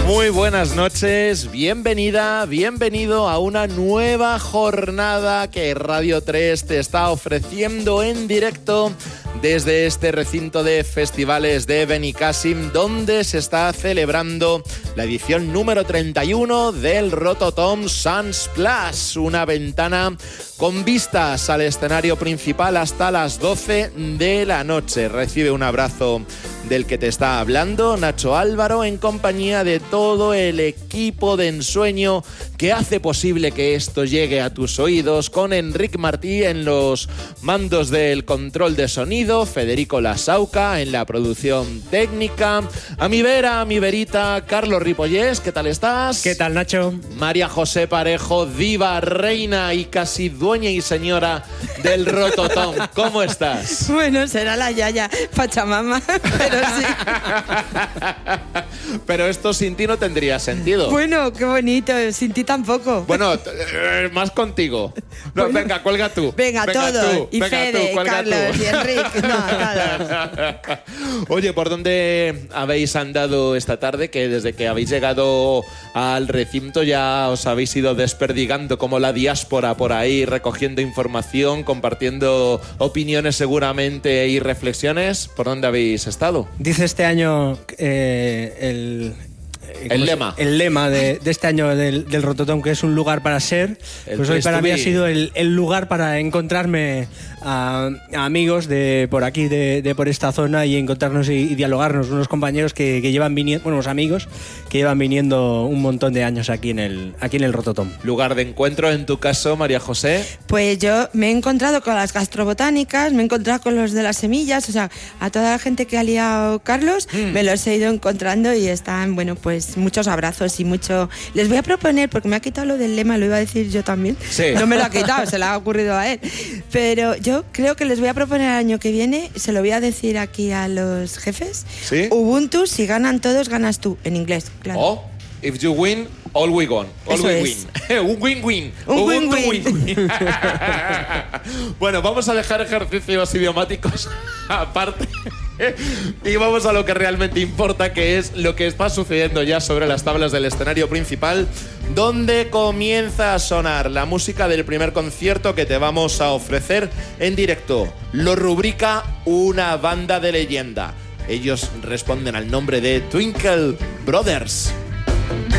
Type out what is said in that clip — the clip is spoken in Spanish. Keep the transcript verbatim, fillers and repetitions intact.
Muy buenas noches, bienvenida, bienvenido a una nueva jornada que Radio tres te está ofreciendo en directo desde este recinto de festivales de Benicàssim, donde se está celebrando la edición número treinta y uno del Rototom Sunsplash, una ventana con vistas al escenario principal hasta las doce de la noche. Recibe un abrazo del que te está hablando, Nacho Álvaro, en compañía de todo el equipo de ensueño que hace posible que esto llegue a tus oídos, con Enric Martí en los mandos del control de sonido, Federico Lasauca en la producción técnica, a mi vera, a mi verita, Carlos Ripollés, ¿qué tal estás? ¿Qué tal, Nacho? María José Parejo, diva, reina y casi dueña y señora del Rototom, ¿cómo estás? Bueno, será la yaya Pachamama, pero sí. Pero esto sin ti no tendría sentido. Bueno, qué bonito, sin ti tampoco. Bueno, eh, más contigo. No, bueno, venga, cuelga tú. Venga, venga todo. Tú, y venga Fede, tú, Carlos tú. Y Enrique. No, todos. Oye, ¿por dónde habéis andado esta tarde? Que desde que habéis llegado al recinto ya os habéis ido desperdigando como la diáspora por ahí, recogiendo información, compartiendo opiniones seguramente y reflexiones. ¿Por dónde habéis estado? Dice este año eh, el... El lema. El lema de, de este año del, del Rototom, que es un lugar para ser. El pues hoy para mí ha sido el, el lugar para encontrarme a, a amigos de por aquí, de, de por esta zona, y encontrarnos y, y dialogarnos. Unos compañeros que, que llevan viniendo, bueno, unos amigos que llevan viniendo un montón de años aquí en el, aquí en el Rototom. Lugar de encuentro, en tu caso, María José. Pues yo me he encontrado con las gastrobotánicas, me he encontrado con los de las semillas, o sea, a toda la gente que ha liado Carlos, mm. me los he ido encontrando y están, bueno, pues muchos abrazos y mucho... Les voy a proponer, porque me ha quitado lo del lema, lo iba a decir yo también. Sí. No me lo ha quitado, se le ha ocurrido a él. Pero yo creo que les voy a proponer el año que viene, se lo voy a decir aquí a los jefes. ¿Sí? Ubuntu, si ganan todos, ganas tú, en inglés, claro. Oh, if you win, all we win. All Eso we es. win. Un win-win. Un win-win. Win. Bueno, vamos a dejar ejercicios idiomáticos aparte. Y vamos a lo que realmente importa, que es lo que está sucediendo ya sobre las tablas del escenario principal, donde comienza a sonar la música del primer concierto que te vamos a ofrecer en directo. Lo rubrica una banda de leyenda. Ellos responden al nombre de Twinkle Brothers.